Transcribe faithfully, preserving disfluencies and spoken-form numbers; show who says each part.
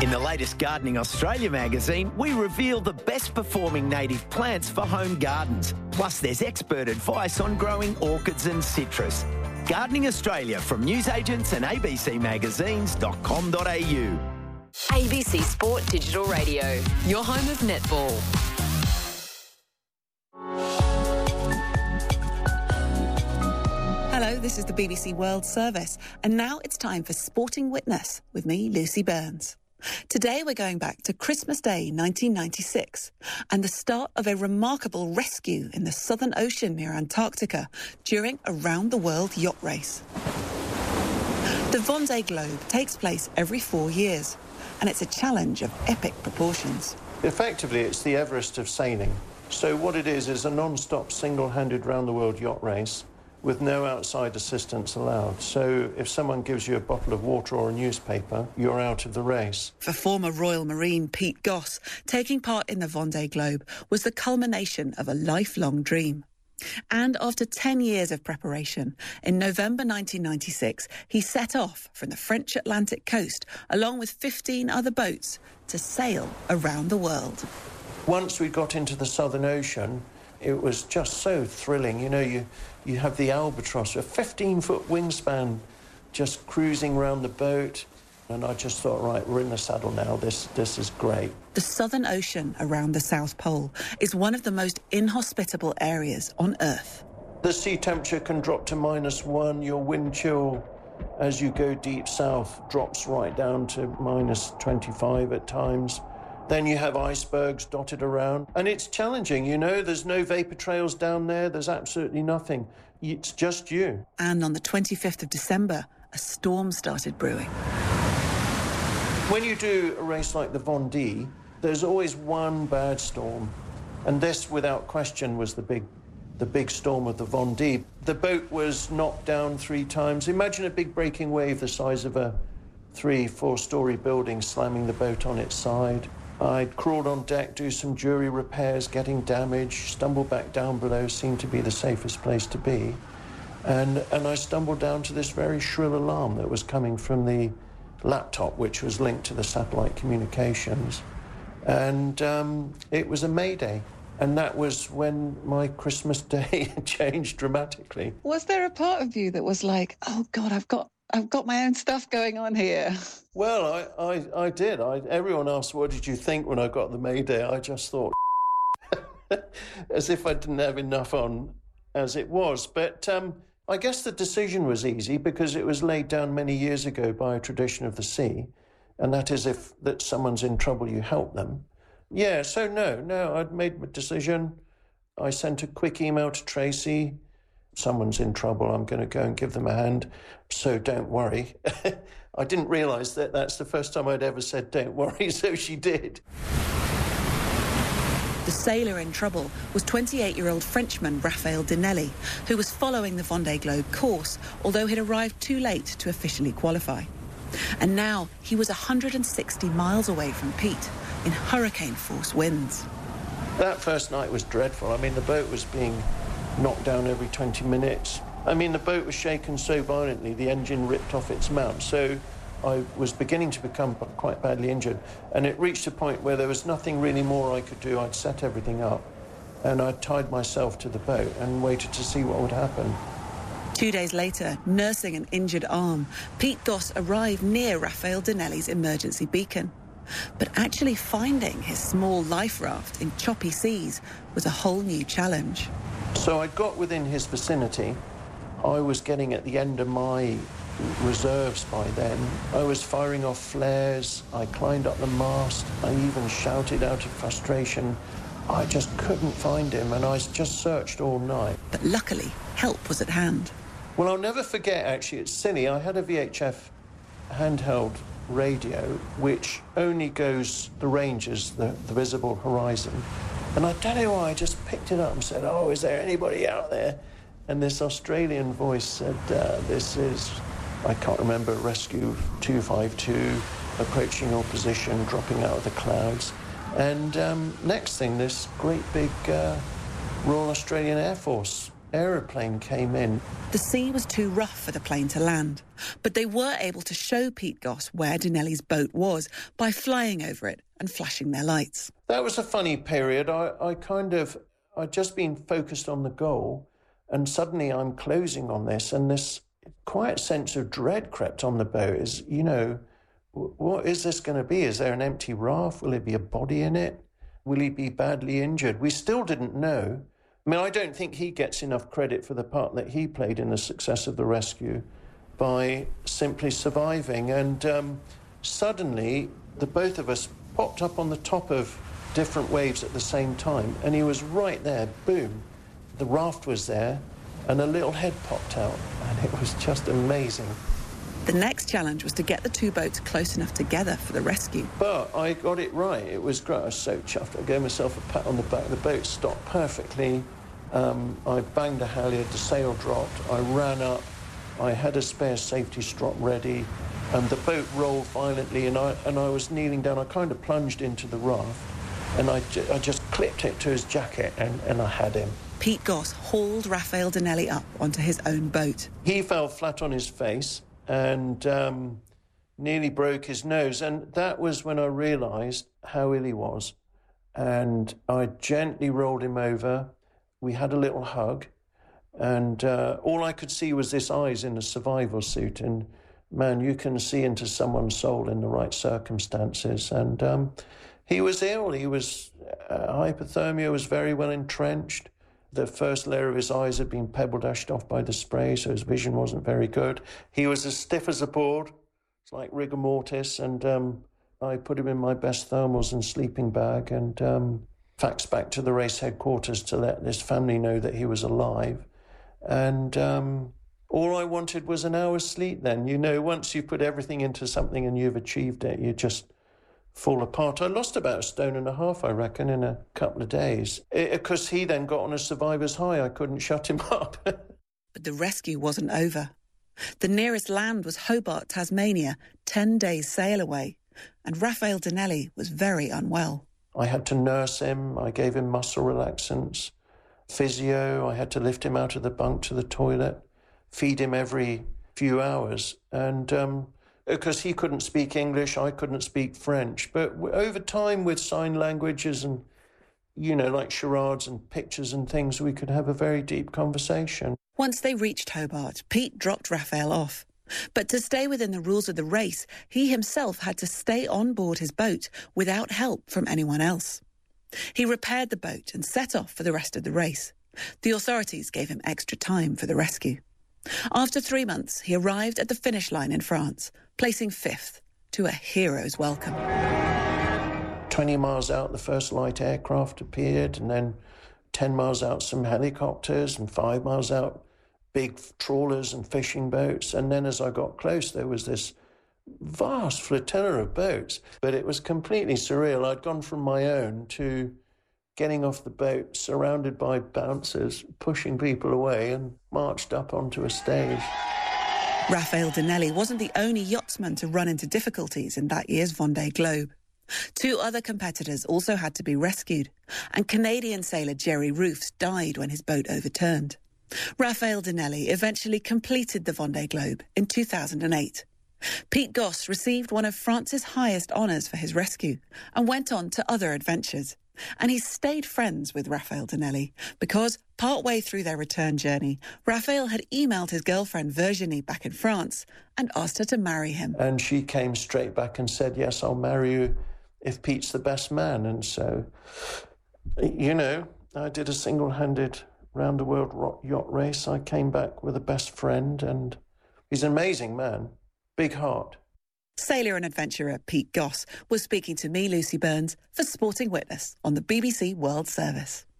Speaker 1: In the latest Gardening Australia magazine, we reveal the best performing native plants for home gardens. Plus, there's expert advice on growing orchids and citrus. Gardening Australia from newsagents and a b c magazines dot com dot a u.
Speaker 2: A B C Sport Digital Radio, your home of netball.
Speaker 3: Hello, this is the B B C World Service, and now it's time for Sporting Witness with me, Lucy Burns. Today we're going back to Christmas Day nineteen ninety-six and the start of a remarkable rescue in the Southern Ocean near Antarctica during a round-the-world yacht race. The Vendée Globe takes place every four years, and it's a challenge of epic proportions.
Speaker 4: Effectively, it's the Everest of sailing. So what it is is a non-stop, single-handed round-the-world yacht race with no outside assistance allowed. So if someone gives you a bottle of water or a newspaper, you're out of the race.
Speaker 3: For former Royal Marine Pete Goss, taking part in the Vendée Globe was the culmination of a lifelong dream. And after ten years of preparation, in November nineteen ninety-six, he set off from the French Atlantic coast, along with fifteen other boats, to sail around the world.
Speaker 4: Once we got into the Southern Ocean, it was just so thrilling. You know, you, you have the Albatross, a fifteen-foot wingspan, just cruising around the boat. And I just thought, right, we're in the saddle now. This, this is great.
Speaker 3: The Southern Ocean around the South Pole is one of the most inhospitable areas on Earth.
Speaker 4: The sea temperature can drop to minus one. Your wind chill, as you go deep south, drops right down to minus twenty-five at times. Then you have icebergs dotted around. And it's challenging, you know. There's no vapor trails down there. There's absolutely nothing. It's just you.
Speaker 3: And on the twenty-fifth of December, a storm started brewing.
Speaker 4: When you do a race like the Vendée, there's always one bad storm. And this, without question, was the big, the big storm of the Vendée. The boat was knocked down three times. Imagine a big breaking wave the size of a three, four-storey building slamming the boat on its side. I'd crawled on deck, do some jury repairs, getting damaged, stumbled back down below, seemed to be the safest place to be. And, and I stumbled down to this very shrill alarm that was coming from the laptop, which was linked to the satellite communications. And um, it was a Mayday. And that was when my Christmas day changed dramatically.
Speaker 3: Was there a part of you that was like, oh, God, I've got I've got my own stuff going on here?
Speaker 4: Well, I, I, I did. I, everyone asked, what did you think when I got the Mayday? I just thought, as if I didn't have enough on as it was. But um, I guess the decision was easy because it was laid down many years ago by a tradition of the sea. And that is if that someone's in trouble, you help them. Yeah, so no, no, I'd made my decision. I sent a quick email to Tracy. Someone's in trouble, I'm going to go and give them a hand, so don't worry. I didn't realise that that's the first time I'd ever said don't worry, so she did.
Speaker 3: The sailor in trouble was twenty-eight-year-old Frenchman Raphael Dinelli, who was following the Vendée Globe course, although he'd arrived too late to officially qualify. And now he was one hundred sixty miles away from Pete in hurricane-force winds.
Speaker 4: That first night was dreadful. I mean, the boat was being knocked down every twenty minutes. I mean, the boat was shaken so violently, the engine ripped off its mount. So I was beginning to become quite badly injured. And it reached a point where there was nothing really more I could do. I'd set everything up and I tied myself to the boat and waited to see what would happen.
Speaker 3: Two days later, nursing an injured arm, Pete Goss arrived near Raphael Dinelli's emergency beacon. But actually finding his small life raft in choppy seas was a whole new challenge.
Speaker 4: So I got within his vicinity. I was getting at the end of my reserves by then. I was firing off flares. I climbed up the mast. I even shouted out of frustration. I just couldn't find him, and I just searched all night.
Speaker 3: But luckily, help was at hand.
Speaker 4: Well, I'll never forget, actually, it's silly. I had a V H F handheld radio, which only goes the ranges, the, the visible horizon. And I don't know why, I just picked it up and said, oh, is there anybody out there? And this Australian voice said, uh, this is, I can't remember, Rescue two five two, approaching your position, dropping out of the clouds. And um, next thing, this great big uh, Royal Australian Air Force aeroplane came in.
Speaker 3: The sea was too rough for the plane to land, but they were able to show Pete Goss where Dinelli's boat was by flying over it and flashing their lights.
Speaker 4: That was a funny period. I, I kind of, I'd just been focused on the goal, and suddenly I'm closing on this, and this quiet sense of dread crept on the boat. Is, you know, what is this going to be? Is there an empty raft? Will there be a body in it? Will he be badly injured? We still didn't know. I mean, I don't think he gets enough credit for the part that he played in the success of the rescue by simply surviving. And um, suddenly, the both of us popped up on the top of different waves at the same time, and he was right there, boom. The raft was there, and a little head popped out, and it was just amazing.
Speaker 3: The next challenge was to get the two boats close enough together for the rescue.
Speaker 4: But I got it right. It was great. I was so chuffed. I gave myself a pat on the back. The boat stopped perfectly. Um, I banged the halyard, the sail dropped. I ran up. I had a spare safety strop ready, and the boat rolled violently, and I, and I was kneeling down. I kind of plunged into the raft, and I, ju- I just clipped it to his jacket, and, and I had him.
Speaker 3: Pete Goss hauled Raphael Dinelli up onto his own boat.
Speaker 4: He fell flat on his face and um, nearly broke his nose. And that was when I realised how ill he was. And I gently rolled him over. We had a little hug. And uh, all I could see was this eyes in a survival suit. And, man, you can see into someone's soul in the right circumstances. And um, he was ill. He was... Uh, hypothermia was very well entrenched. The first layer of his eyes had been pebble dashed off by the spray, so his vision wasn't very good. He was as stiff as a board. It's like rigor mortis, and um, I put him in my best thermals and sleeping bag and um, faxed back to the race headquarters to let this family know that he was alive. And um, all I wanted was an hour's sleep then. You know, once you put everything into something and you've achieved it, you just fall apart. I lost about a stone and a half, I reckon, in a couple of days. Because he then got on a survivor's high. I couldn't shut him up.
Speaker 3: But the rescue wasn't over. The nearest land was Hobart, Tasmania, ten days' sail away, and Raphael Dinelli was very unwell.
Speaker 4: I had to nurse him. I gave him muscle relaxants, physio. I had to lift him out of the bunk to the toilet, feed him every few hours. And um, because he couldn't speak English, I couldn't speak French. But over time, with sign languages and, you know, like charades and pictures and things, we could have a very deep conversation.
Speaker 3: Once they reached Hobart, Pete dropped Raphael off. But to stay within the rules of the race, he himself had to stay on board his boat without help from anyone else. He repaired the boat and set off for the rest of the race. The authorities gave him extra time for the rescue. After three months, he arrived at the finish line in France, placing fifth, to a hero's welcome.
Speaker 4: twenty miles out, the first light aircraft appeared, and then ten miles out, some helicopters, and five miles out, big trawlers and fishing boats. And then as I got close, there was this vast flotilla of boats. But it was completely surreal. I'd gone from my own to getting off the boat, surrounded by bouncers, pushing people away, and marched up onto a stage.
Speaker 3: Raphael Dinelli wasn't the only yachtsman to run into difficulties in that year's Vendée Globe. Two other competitors also had to be rescued, and Canadian sailor Jerry Roofs died when his boat overturned. Raphael Dinelli eventually completed the Vendée Globe in two thousand eight. Pete Goss received one of France's highest honours for his rescue and went on to other adventures. And he stayed friends with Raphael Dinelli because, partway through their return journey, Raphael had emailed his girlfriend Virginie back in France and asked her to marry him.
Speaker 4: And she came straight back and said, yes, I'll marry you if Pete's the best man. And so, you know, I did a single-handed round-the-world yacht race. I came back with a best friend, and he's an amazing man. Big heart.
Speaker 3: Sailor and adventurer Pete Goss was speaking to me, Lucy Burns, for Sporting Witness on the B B C World Service.